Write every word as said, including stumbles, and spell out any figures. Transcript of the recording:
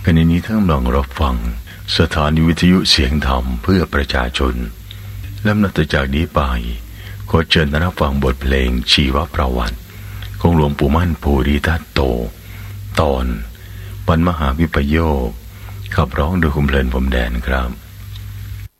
ขณะนี้ท่านกำลังรับฟังสถานีวิทยุเสียงธรรมเพื่อประชาชนและนับจากนี้ไปขอเชิญรับฟังบทเพลงชีวประวัติของหลวงปู่มั่นภูริทัตโตตอนวันมหาวิปโยคขับร้องโดยคุณเพลินพรหมแดนครับ